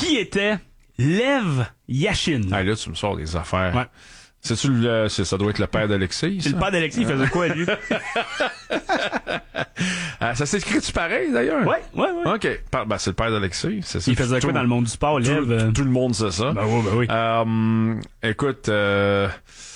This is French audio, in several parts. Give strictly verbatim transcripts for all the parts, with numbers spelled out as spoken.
Qui était Lev Yashin? Ah, là, tu me sors des affaires. Ouais. C'est-tu le, c'est, ça doit être le père d'Alexis, C'est ça? le père d'Alexis, il faisait quoi, lui? Ah, ça s'écrit-tu pareil, d'ailleurs? Ouais, ouais, ouais. OK. Par- Ben, c'est le père d'Alexis. C'est ça. Il faisait Tout- quoi dans le monde du sport, tout, Lev? euh? tout le monde sait ça. Ben oui, ben oui. Euh, écoute, euh,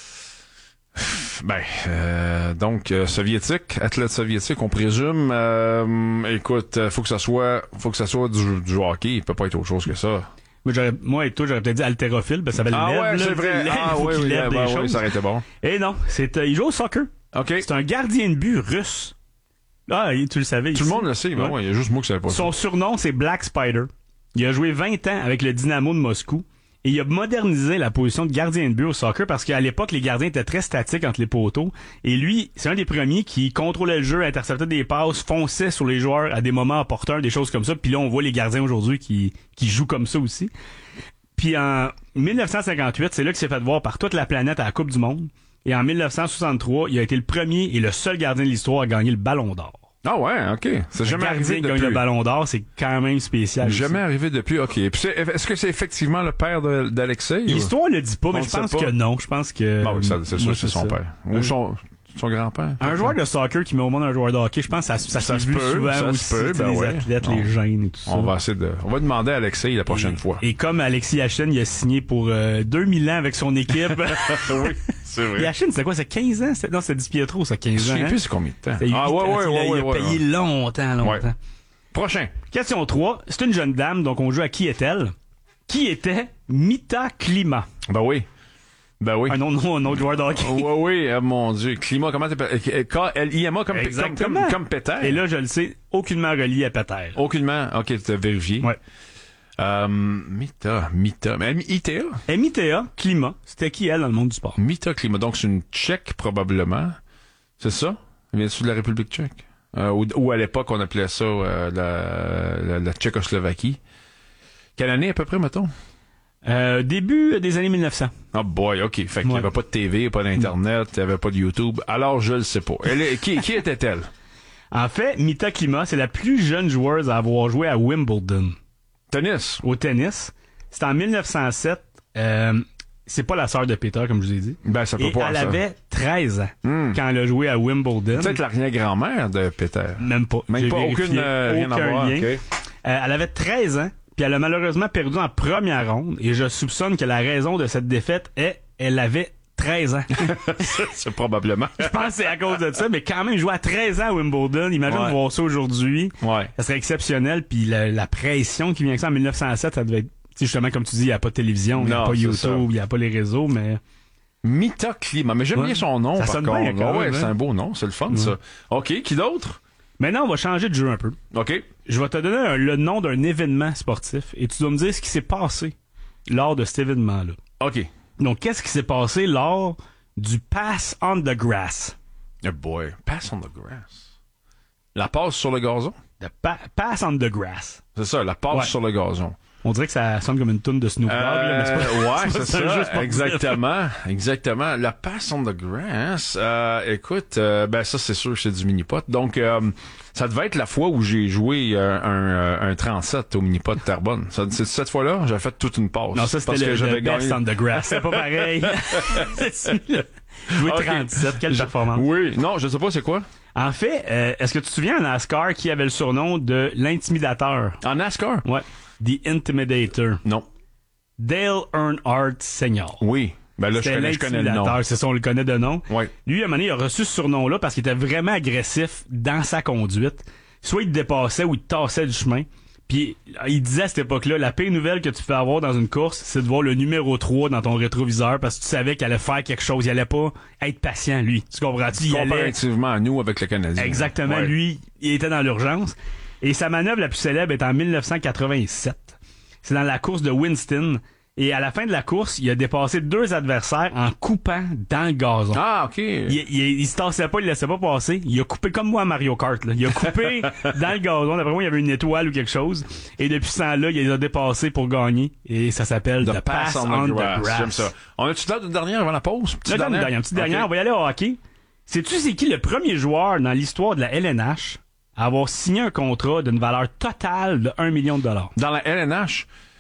ben, euh, donc, euh, soviétique, athlète soviétique, on présume. Euh, écoute, euh, faut que ça soit, faut que ça soit du, du hockey. Il peut pas être autre chose que ça. Moi, j'aurais, moi et toi, j'aurais peut-être dit haltérophile, ben ça s'appelle Ah Lev, ouais, là, c'est vrai. Lev, Ah il faut oui, qu'il oui, lève ben des oui, choses. ça aurait été bon. Et non, c'est, euh, il joue au soccer. OK. C'est un gardien de but russe. Ah, tu le savais. Tout ici. le monde le sait, ben Ouais. ouais, il y a juste moi qui savais pas ça. Son surnom, c'est Black Spider. Il a joué vingt ans avec le Dynamo de Moscou. Et il a modernisé la position de gardien de but au soccer parce qu'à l'époque, les gardiens étaient très statiques entre les poteaux. Et lui, c'est un des premiers qui contrôlait le jeu, interceptait des passes, fonçait sur les joueurs à des moments opportuns, des choses comme ça. Puis là, on voit les gardiens aujourd'hui qui, qui jouent comme ça aussi. Puis en dix-neuf cent cinquante-huit, c'est là qu'il s'est fait voir par toute la planète à la Coupe du Monde. Et en dix-neuf cent soixante-trois, il a été le premier et le seul gardien de l'histoire à gagner le Ballon d'Or. Ah ouais, OK. C'est Un jamais gardien arrivé qui gagne depuis. le Ballon d'Or, c'est quand même spécial. Jamais aussi. arrivé depuis. OK. Puis c'est, est-ce que c'est effectivement le père de, d'Alexei? L'histoire le dit pas, On mais le je sait pense pas. que non. Je pense que... Bah oui, ça, c'est sûr moi, que c'est son ça. père. Ou son, son grand-père. Un joueur de soccer qui met au monde un joueur de hockey, je pense que ça, ça, Ça s'est se vu peut, souvent ça se aussi, peut, tu sais, ben les ouais. athlètes, On- les jeunes et tout ça. On va essayer de, on va demander à Alexei la prochaine et, fois. Et comme Alexis Yashin, il a signé pour euh, deux mille ans avec son équipe. oui, c'est vrai. Yashin, c'est quoi, c'est quinze ans? C'est- Non, c'est Di Pietro, ça, Je quinze ans. sais hein? plus c'est combien de temps. C'est Ah huit ouais, ans, ouais, il a- ouais, il a ouais, payé ouais. longtemps, longtemps. Ouais. Prochain. Question trois. C'est une jeune dame, donc on joue à qui est-elle? Qui était Mita Klima? Ben oui. Ben oui. Un autre, un autre joueur de hockey. Oui, oui, euh, mon Dieu. Climat, comment t'appelles? K L I M A comme, comme, Exactement. comme, comme Péter. Et là, je le sais, aucunement relié à Peter. Aucunement. OK, tu as vérifié. Ouais. Euh, Mita, Mita. Mais I T A? Et Mitea Klima, c'était qui elle dans le monde du sport? Mita Climat. Donc, c'est une Tchèque, probablement. C'est ça? Viens-tu de la République tchèque? Euh, ou, ou à l'époque, on appelait ça euh, la, la, la Tchécoslovaquie. Quelle année, à peu près, mettons? Euh, début des années mille neuf cents. Oh boy, OK. Fait qu'il n'y Ouais. avait pas de T V, pas d'Internet, il n'y avait pas de YouTube. Alors, je le sais pas. Elle est, qui, qui était-elle? En fait, Mita Klima, c'est la plus jeune joueuse à avoir joué à Wimbledon, Tennis. au tennis. C'était en mille neuf cent sept. Euh, c'est pas la sœur de Peter, comme je vous ai dit. Ben, ça peut Et pas elle ça. avait treize ans Hmm. quand elle a joué à Wimbledon. Peut-être l'arrière-grand-mère de Peter. Même pas. Même J'ai pas, vérifié. aucune, euh, rien à Aucun voir. lien. OK. Euh, elle avait treize ans, puis elle a malheureusement perdu en première ronde, et je soupçonne que la raison de cette défaite est elle avait treize ans. C'est probablement. Je pense que c'est à cause de ça, mais quand même jouer à treize ans à Wimbledon, imagine Ouais. voir ça aujourd'hui. Ouais. Ça serait exceptionnel, puis la, la pression qui vient avec ça en mille neuf cent sept, ça devait être, tu sais, justement, comme tu dis, il n'y a pas de télévision, il n'y a Non, pas c'est YouTube, ça. il n'y a pas les réseaux, mais... Mita Climat. Mais j'aime Ouais. bien son nom, Ça par sonne contre. bien, quand ouais, même, c'est hein. un beau nom. C'est le fun, ça. OK. Qui d'autre? Maintenant, on va changer de jeu un peu. OK. Je vais te donner un- le nom d'un événement sportif, et tu dois me dire ce qui s'est passé lors de cet événement-là. OK. Donc, qu'est-ce qui s'est passé lors du Pass on the Grass? Oh boy. Pass on the grass. La passe sur le gazon? The pa- Pass on the Grass. C'est ça, la passe Ouais. sur le gazon. On dirait que ça sonne comme une toune de Snoop Dogg, là, mais c'est pas, Euh, ouais, c'est pas c'est un jeu ça. sportif. Exactement. Exactement. La pass on the grass. Euh, écoute, euh, ben ça, c'est sûr que c'est du mini-pot. Donc, euh, ça devait être la fois où j'ai joué euh, un, euh, un trente-sept au mini-pot de Terrebonne. Ça, c'est cette fois-là, j'ai fait toute une passe. Non, ça, c'était Parce le, que le j'avais Best gagné. on the Grass. C'est pas pareil. C'est celui-là. Jouer Ok. trente-sept, quelle Je- performance. Oui. Non, je sais pas c'est quoi. En fait, euh, est-ce que tu te souviens en NASCAR qui avait le surnom de l'intimidateur? En NASCAR? Ouais. The Intimidator. Non. Dale Earnhardt Senior. Oui. Ben là, je C'était connais, je connais le nom. l'intimidateur, c'est ça, on le connaît de nom. Ouais. Lui, à un moment donné, il a reçu ce surnom-là parce qu'il était vraiment agressif dans sa conduite. Soit il te dépassait ou il te tassait du chemin. Puis il disait à cette époque-là, la pire nouvelle que tu peux avoir dans une course, c'est de voir le numéro trois dans ton rétroviseur parce que tu savais qu'il allait faire quelque chose. Il allait pas être patient, lui. Tu comprends-tu? Il allait... Comparativement à nous avec le Canadien. Exactement. Ouais. Lui, il était dans l'urgence. Et sa manœuvre la plus célèbre est en mille neuf cent quatre-vingt-sept. C'est dans la course de Winston. Et à la fin de la course, il a dépassé deux adversaires en coupant dans le gazon. Ah, OK. Il, il, il se tassait pas, il laissait pas passer. Il a coupé comme moi à Mario Kart. Là. Il a coupé dans le gazon. D'après moi, il y avait une étoile ou quelque chose. Et depuis ce temps-là, il les a dépassés pour gagner. Et ça s'appelle The, Pass, on the Grass. J'aime ça. On a-tu le temps d'une dernière avant la pause? Petite Là, dernière? une dernière, petite dernière. OK. On va y aller au hockey. Sais-tu c'est qui le premier joueur dans l'histoire de la L N H à avoir signé un contrat d'une valeur totale de un million de dollars? Dans la L N H,